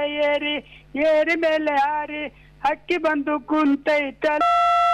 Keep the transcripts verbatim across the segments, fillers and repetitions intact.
ಮೇಲೆ ಏರಿ ಏರಿ ಮೇಲೆ ಹಾರಿ ಹಕ್ಕಿ ಬಂದು ಕುಂತೈತಲ್ಲ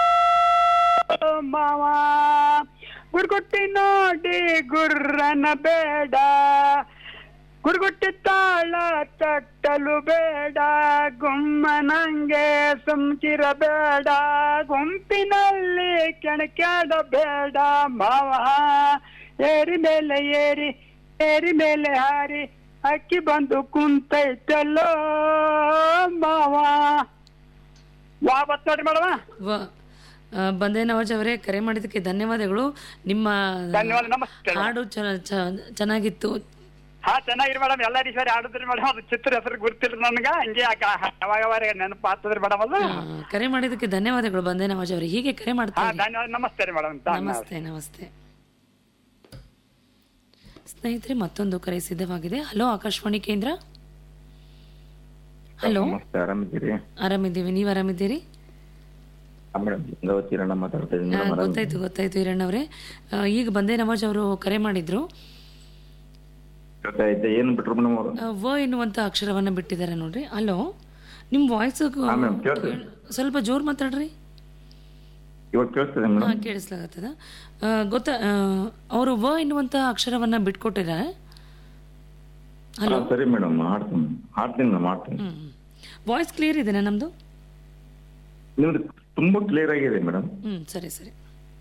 ಮಾವ. ಗುರ್ಗುಟ್ಟಿ ನೋಡಿ ಗುರ್ರನ ಬೇಡ, ಗುರ್ಗುಟ್ಟಿ ತಾಳ ತಟ್ಟಲು ಬೇಡ, ಗುಮ್ಮನಂಗೆ ಸುಮ್ಕಿರಬೇಡ, ಗುಂಪಿನಲ್ಲಿ ಕೆಣಕ್ಯಾಡಬೇಡ ಮಾವ. ಏರಿ ಮೇಲೆ ಏರಿ ಏರಿ ಮೇಲೆ ಹಾರಿ ಅಕ್ಕಿ ಬಂದು ಕುಂತೈತಲ್ಲೋ ಮಾವ. ವಾ ಬತ್ ನೋಡ್ರಿ ಮೇಡಮ. ವಾ ಬಂದೇ ನವಾಜ್ ಅವರೇ, ಕರೆ ಮಾಡಿದ್ದಕ್ಕೆ ಧನ್ಯವಾದಗಳು. ನಿಮ್ಮ ಧನ್ಯವಾದ, ನಮಸ್ತೆ. ಹಾಡು ಚೆನ್ನ- ಚ- ಚೆನ್ನಾಗಿತ್ತು. ಹಾ ಚೆನ್ನಾಗಿರಿ ಮೇಡಮ್, ಎಲ್ಲ ಸರಿ ಆಡುದ್ರಿ ಮೇಡಮ್. ಅದು ಚಿತ್ರ ಹೆಸರು ಗುರ್ತಿಲ್ಲ ನನ್ಗ, ಹಂಗೆ ಯಾವಾಗ ನೆನಪು ಆಗ್ತದ್ರಿ ಮೇಡಮ್. ಅದು ಆ, ಕರೆ ಮಾಡಿದ್ದಕ್ಕೆ ಧನ್ಯವಾದಗಳು ಬಂದೇ ನವಾಜ್ ಅವರೇ. ಹೀಗೆ ಕರೆ ಹಾ ಮಾಡ್ತಾ ಇರಿ. ಧನ್ಯವಾದ, ನಮಸ್ತೆ ರೀ ಮೇಡಮ್. ನಮಸ್ತೆ ನಮಸ್ತೆ ಸ್ನೇಹಿತರೆ, ಮತ್ತೊಂದು ಕರೆ ಸಿದ್ಧವಾಗಿದೆ. ಹಲೋ ಆಕಾಶವಾಣಿ ಕೇಂದ್ರ. ಹಲೋ, ನಮಸ್ತೆ, ಆರಾಮಿದ್ದೀರಿ? ಆರಾಮಿದ್ದೀವಿ, ನೀವು ಆರಾಮಿದ್ದೀರಿ? ಮೇಡಮ್ ಗಂಗಾವತಿ ರಣ್ಣ ಮಾತಾಡ್ತಾ ಇದ್ದೀನಿ ಆ, ಮೇಡಮ್. ಆರಾಮಿದ್ದೀರಿ? ಗೊತ್ತಾಯ್ತು ಗೊತ್ತಾಯ್ತು ಹಿರಣ್ಣ ಅವರೇ. ಆ, ಈಗ ಬಂದೇ ನವಾಜ್ ಅವರು ಕರೆ ಮಾಡಿದ್ರು. ಗೊತ್ತಾಯ್ತು. ಏನು ಬಿಟ್ರು ಮೇಡಮ್ ಅವರು? ಆ, ವ ಎನ್ನುವಂತ ಅಕ್ಷರವನ್ನ ಬಿಟ್ಟಿದ್ದಾರೆ ನೋಡ್ರಿ. ಹಲೋ, ನಿಮ್ ವಾಯ್ಸ್ ಹಾ ಮೇಡಮ್ ಕೇಳ್ತದೆ. ಸ್ವಲ್ಪ ಜೋರ್ ಮಾತಾಡ್ರಿ. ಇವಾಗ ಕೇಳಿಸ್ತದೆ ಹಾ, ಮೇಡಮ್? ಕೇಳಿಸ್ಲಾಗತ್ತದ. ಗೊತ್ತಾ, ಅವರು ವ ಎನ್ನುವಂತ ಅಕ್ಷರವನ್ನ ಬಿಟ್ಕೊಟ್ಟಿದ್ದಾರೆ. ಹಲೋ, ಹಾ, ಸರಿ ಮೇಡಮ್, ಹಾಡ್ತೀನಿ ಹಾಡ್ತೀನಿ ಮೇಡಮ್, ಹಾಡ್ತೀನಿ. ಹ್ಮ್ ವಾಯ್ಸ್ ಕ್ಲಿಯರ್ ಇದೆನಾ ನಮ್ದು? ನಿಮ್ದು ತುಂಬಾ ಕ್ಲಿಯರ್ ಆಗಿದೆ ಮೇಡಮ್. ಹ್ಮ್ ಸರಿ ಸರಿ.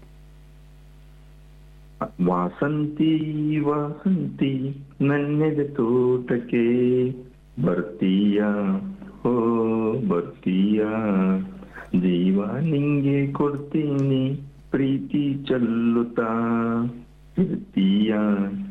ವಾಸಂತಿ ವಾಸಂತಿ ನನ್ನೆದೆ ತೋಟಕ್ಕೆ ಬರ್ತೀಯ, ಓ ಬರ್ತೀಯ, ಜೀವ ನಿಂಗೆ ಕೊಡ್ತೀನಿ ಪ್ರೀತಿ ಚೆಲ್ಲುತ್ತಾ ಇರ್ತೀಯ.